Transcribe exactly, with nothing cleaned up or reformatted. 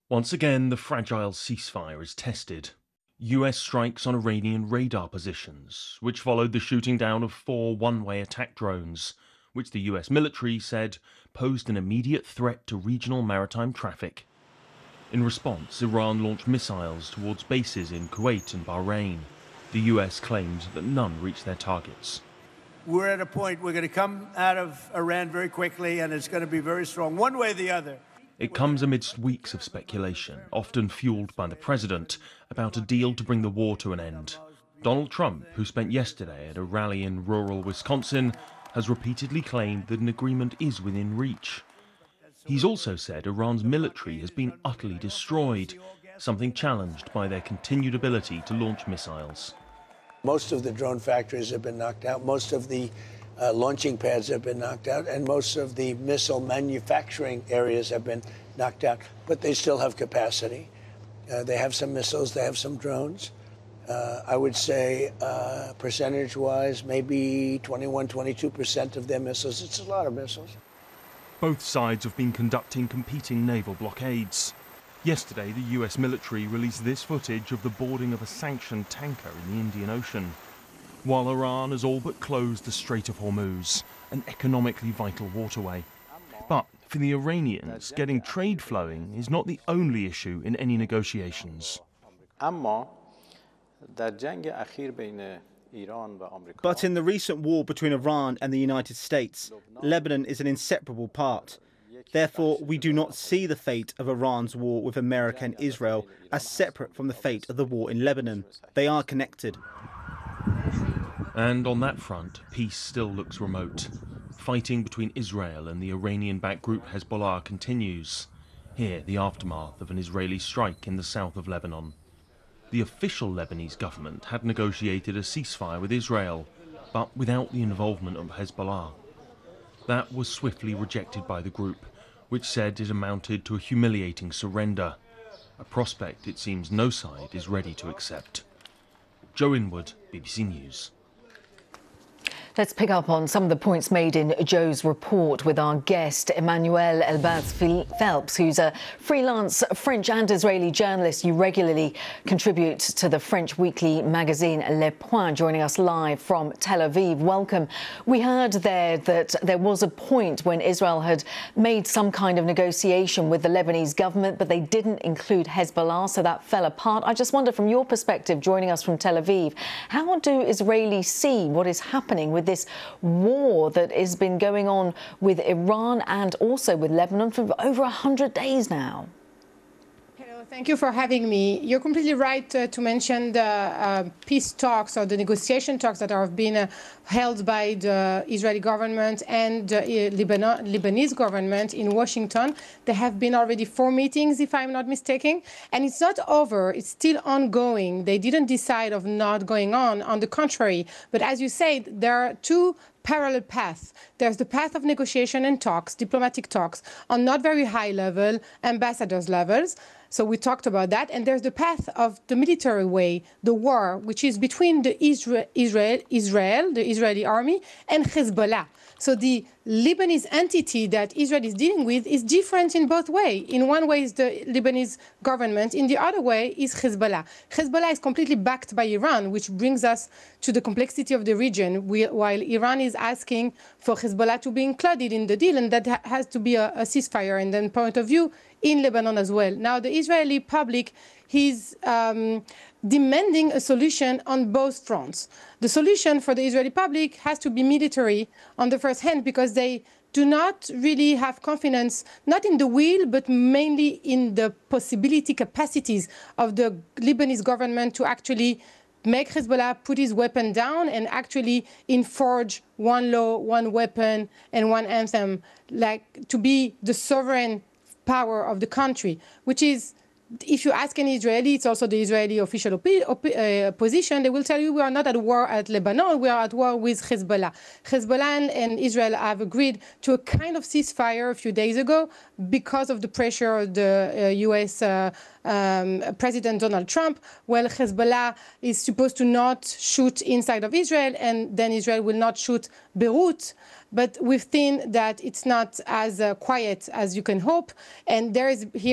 Once again, the fragile ceasefire is tested. U S strikes on Iranian radar positions, which followed the shooting down of four one-way attack drones, which the U S military said posed an immediate threat to regional maritime traffic. In response, Iran launched missiles towards bases in Kuwait and Bahrain. The U S claimed that none reached their targets. We're at a point we're going to come out of Iran very quickly, and it's going to be very strong, one way or the other. It comes amidst weeks of speculation, often fueled by the president, about a deal to bring the war to an end. Donald Trump, who spent yesterday at a rally in rural Wisconsin, has repeatedly claimed that an agreement is within reach. He's also said Iran's military has been utterly destroyed, something challenged by their continued ability to launch missiles. Most of the drone factories have been knocked out. Most of the uh, launching pads have been knocked out. And most of the missile manufacturing areas have been knocked out. But they still have capacity. Uh, they have some missiles. They have some drones. Uh, I would say uh, percentage-wise, maybe twenty-one, twenty-two percent of their missiles. It's a lot of missiles. Both sides have been conducting competing naval blockades. Yesterday, the U S military released this footage of the boarding of a sanctioned tanker in the Indian Ocean, while Iran has all but closed the Strait of Hormuz, an economically vital waterway. But for the Iranians, getting trade flowing is not the only issue in any negotiations. But in the recent war between Iran and the United States, Lebanon is an inseparable part. Therefore, we do not see the fate of Iran's war with America and Israel as separate from the fate of the war in Lebanon. They are connected. And on that front, peace still looks remote. Fighting between Israel and the Iranian-backed group Hezbollah continues. Here, the aftermath of an Israeli strike in the south of Lebanon. The official Lebanese government had negotiated a ceasefire with Israel, but without the involvement of Hezbollah. That was swiftly rejected by the group, which said it amounted to a humiliating surrender, a prospect it seems no side is ready to accept. Joe Inwood, B B C News. Let's pick up on some of the points made in Joe's report with our guest, Emmanuel Elbaz-Phelps, who's a freelance French and Israeli journalist. You regularly contribute to the French weekly magazine Le Point, joining us live from Tel Aviv. Welcome. We heard there that there was a point when Israel had made some kind of negotiation with the Lebanese government, but they didn't include Hezbollah, so that fell apart. I just wonder, from your perspective, joining us from Tel Aviv, how do Israelis see what is happening with this war that has been going on with Iran and also with Lebanon for over one hundred days now? Hello, thank you for having me. You're completely right uh, to mention the uh, peace talks or the negotiation talks that are being uh, held by the Israeli government and the uh, Lebanon, Lebanese government in Washington. There have been already four meetings, if I'm not mistaken, and it's not over. It's still ongoing. They didn't decide of not going on. On the contrary, but as you said, there are two parallel paths. There's the path of negotiation and talks, diplomatic talks, on not very high level, ambassadors levels. So we talked about that. And there's the path of the military way, the war, which is between the Israel, Israel, Israel the Israeli army, and Hezbollah. So the Lebanese entity that Israel is dealing with is different in both ways. In one way is the Lebanese government, in the other way is Hezbollah. Hezbollah is completely backed by Iran, which brings us to the complexity of the region, we, while Iran is asking for Hezbollah to be included in the deal, and that ha has to be a, a ceasefire and then point of view in Lebanon as well. Now, the Israeli public is um, demanding a solution on both fronts. The solution for the Israeli public has to be military on the first hand, because they do not really have confidence, not in the will, but mainly in the possibility capacities of the Lebanese government to actually make Hezbollah put his weapon down and actually enforce one law, one weapon, and one anthem, like to be the sovereign power of the country, which is, if you ask any Israeli, it's also the Israeli official uh, position, they will tell you we are not at war at Lebanon, we are at war with Hezbollah. Hezbollah and Israel have agreed to a kind of ceasefire a few days ago because of the pressure of the uh, U S uh, um, President Donald Trump. Well, Hezbollah is supposed to not shoot inside of Israel, and then Israel will not shoot Beirut. But we've seen that it's not as uh, quiet as you can hope, and there is here